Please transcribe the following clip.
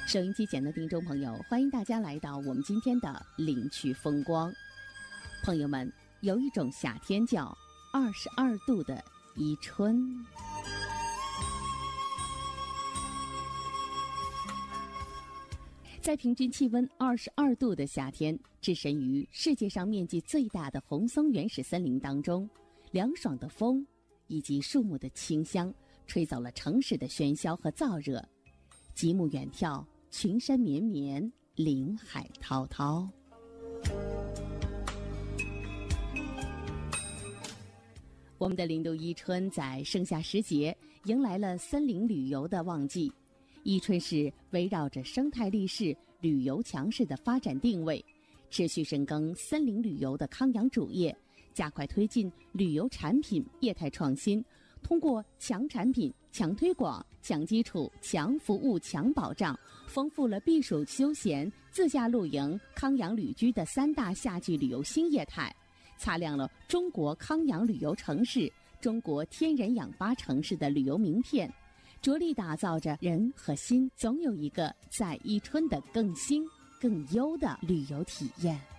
收音机前的听众朋友，欢迎大家来到我们今天的领取风光。朋友们，有一种夏天叫22度的宜春。在平均气温22度的夏天，置身于世界上面积最大的红松原始森林当中，凉爽的风以及树木的清香，吹走了城市的喧嚣和燥热。极目远眺，群山绵绵，林海滔滔。我们的林都伊春在盛夏时节迎来了森林旅游的旺季。伊春市围绕着生态力市、旅游强势的发展定位，持续深耕森林旅游的康养主业，加快推进旅游产品业态创新，通过强产品、强推广、强基础、强服务、强保障，丰富了避暑休闲、自驾露营、康养旅居的3大夏季旅游新业态，擦亮了中国康养旅游城市、中国天然氧吧城市的旅游名片，着力打造着人和心总有一个在伊春的更新更优的旅游体验。